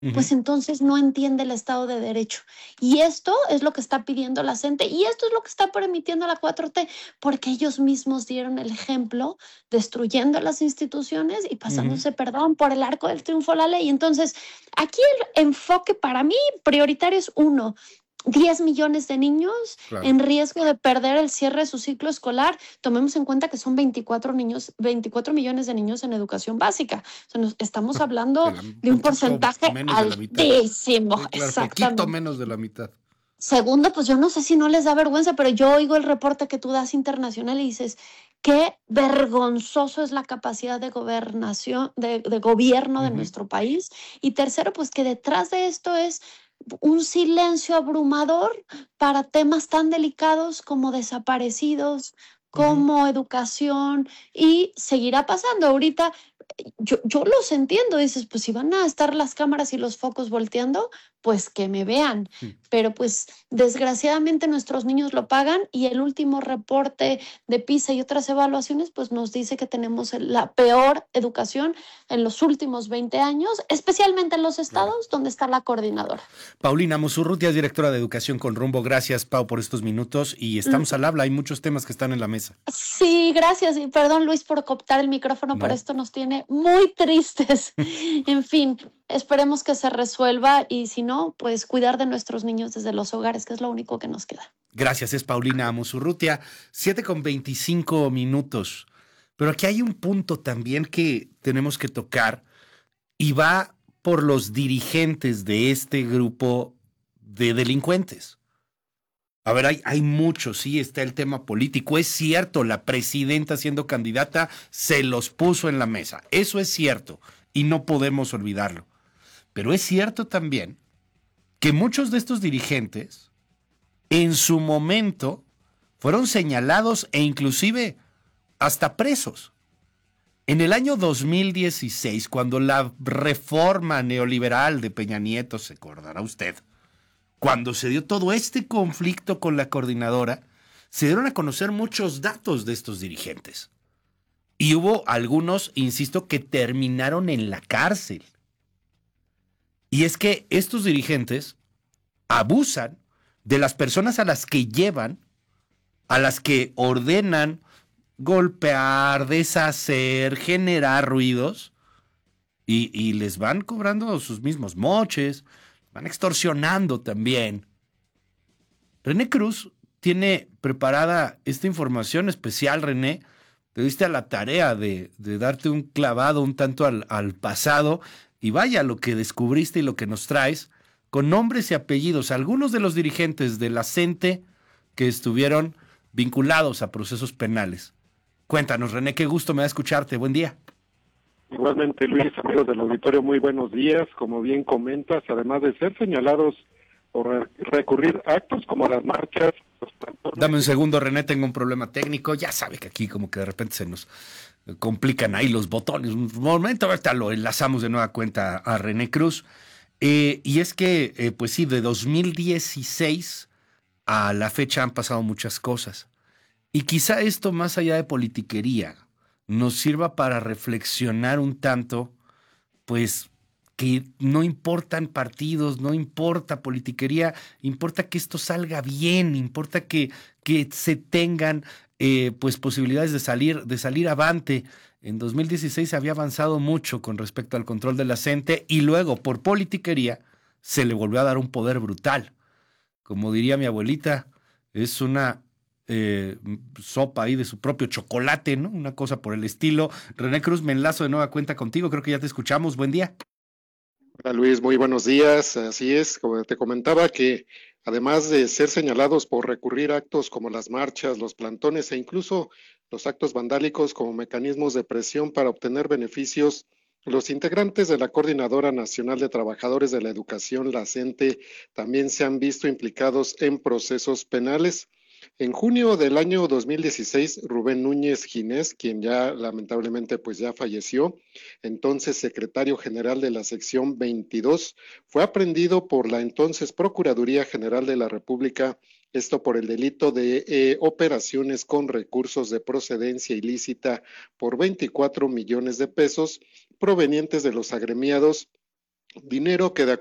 Ujú, pues entonces no entiende el Estado de Derecho. Y esto es lo que está pidiendo la gente y esto es lo que está permitiendo la 4T, porque ellos mismos dieron el ejemplo, destruyendo las instituciones y ujú, pasándose, perdón, por el arco del triunfo de la ley. Entonces, aquí el enfoque para mí prioritario es uno. 10 millones de niños claro. en riesgo de perder el cierre de su ciclo escolar. Tomemos en cuenta que son 24 niños, 24 millones de niños en educación básica. O sea, estamos hablando Un de un poquito porcentaje menos de la mitad. altísimo, Sí, claro, poquito exactamente. menos de la mitad. Segundo, pues yo no sé si no les da vergüenza, pero yo oigo el reporte que tú das internacional y dices, qué vergonzoso es la capacidad de gobernación, de gobierno de Ujú, nuestro país. Y tercero, pues que detrás de esto es un silencio abrumador para temas tan delicados como desaparecidos, ujú. como educación, y seguirá pasando. Ahorita yo los entiendo, dices, pues si van a estar las cámaras y los focos volteando, pues que me vean. Pero pues desgraciadamente nuestros niños lo pagan y el último reporte de PISA y otras evaluaciones pues nos dice que tenemos la peor educación en los últimos 20 años, especialmente en los Claro. estados donde está la coordinadora. Paulina Musurrutia es directora de Educación con Rumbo. Gracias, Pau, por estos minutos y estamos al habla. Hay muchos temas que están en la mesa. Sí, gracias y perdón Luis por cooptar el micrófono, pero No. esto nos tiene muy tristes. En fin, esperemos que se resuelva y si no, pues cuidar de nuestros niños desde los hogares, que es lo único que nos queda. Gracias, es Paulina Musurrutia. 7:25. Pero aquí hay un punto también que tenemos que tocar y va por los dirigentes de este grupo de delincuentes. A ver, hay muchos, sí, está el tema político. Es cierto, la presidenta siendo candidata se los puso en la mesa. Eso es cierto y no podemos olvidarlo. Pero es cierto también que muchos de estos dirigentes en su momento fueron señalados e inclusive hasta presos. En el año 2016, cuando la reforma neoliberal de Peña Nieto, se acordará usted, cuando se dio todo este conflicto con la coordinadora, se dieron a conocer muchos datos de estos dirigentes. Y hubo algunos, insisto, que terminaron en la cárcel. Y es que estos dirigentes abusan de las personas a las que llevan, a las que ordenan golpear, deshacer, generar ruidos y les van cobrando sus mismos moches, van extorsionando también. René Cruz tiene preparada esta información especial, René. Te diste a la tarea de darte un clavado un tanto al pasado y vaya lo que descubriste y lo que nos traes con nombres y apellidos, algunos de los dirigentes de la CENTE que estuvieron vinculados a procesos penales. Cuéntanos, René, qué gusto me da escucharte. Buen día. Igualmente, Luis, amigos del auditorio, muy buenos días. Como bien comentas, además de ser señalados por recurrir a actos como las marchas, los plantones Dame un y segundo, René, tengo un problema técnico. Ya sabe que aquí como que de repente se nos complican ahí los botones. Un momento, ahorita lo enlazamos de nueva cuenta a René Cruz. Y es que, pues sí, de 2016 a la fecha han pasado muchas cosas. Y quizá esto, más allá de politiquería, nos sirva para reflexionar un tanto, pues que no importan partidos, no importa politiquería, importa que esto salga bien, importa que se tengan pues posibilidades de salir avante. En 2016 se había avanzado mucho con respecto al control de la gente y luego por politiquería se le volvió a dar un poder brutal. Como diría mi abuelita, es una sopa ahí de su propio chocolate, ¿no? Una cosa por el estilo. René Cruz, me enlazo de nueva cuenta contigo, creo que ya te escuchamos. Buen día. Hola Luis, muy buenos días. Así es, como te comentaba que además de ser señalados por recurrir a actos como las marchas, los plantones e incluso los actos vandálicos como mecanismos de presión para obtener beneficios, los integrantes de la Coordinadora Nacional de Trabajadores de la Educación, la CENTE, también se han visto implicados en procesos penales. En junio del año 2016, Rubén Núñez Ginés, quien ya lamentablemente pues ya falleció, entonces secretario general de la sección 22, fue aprehendido por la entonces Procuraduría General de la República, esto por el delito de operaciones con recursos de procedencia ilícita por 24 millones de pesos provenientes de los agremiados dinero que de